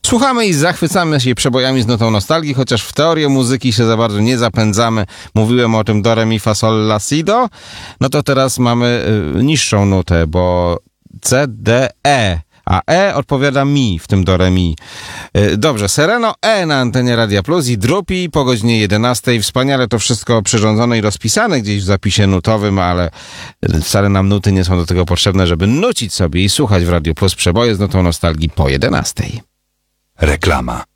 Słuchamy i zachwycamy się przebojami z nutą nostalgii, chociaż w teorię muzyki się za bardzo nie zapędzamy. Mówiłem o tym do re, mi, fa, sol, la, si, do. No to teraz mamy niższą nutę, bo C, D, E. A E odpowiada mi w tym do re, mi. Dobrze, Sereno E na antenie Radia Plus i Drupi po godzinie 11. Wspaniale to wszystko przyrządzone i rozpisane gdzieś w zapisie nutowym, ale wcale nam nuty nie są do tego potrzebne, żeby nucić sobie i słuchać w Radio Plus przeboje z nutą nostalgii po 11. Reklama.